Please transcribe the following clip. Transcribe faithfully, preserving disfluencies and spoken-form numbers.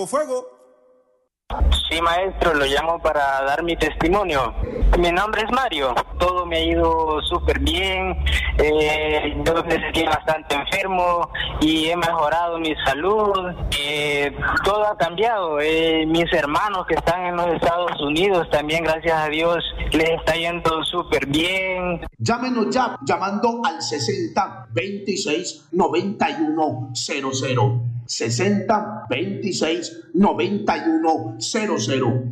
Fuego, fuego. Sí, maestro, lo llamo para dar mi testimonio. Mi nombre es Mario, todo me ha ido súper bien, eh, yo me sentí bastante enfermo y he mejorado mi salud, eh, todo ha cambiado. Eh, mis hermanos que están en los Estados Unidos también, gracias a Dios, les está yendo súper bien. Llámenos ya, llamando al sesenta veintiséis noventa y uno cero cero. sesenta veintiséis noventa y uno cero cero.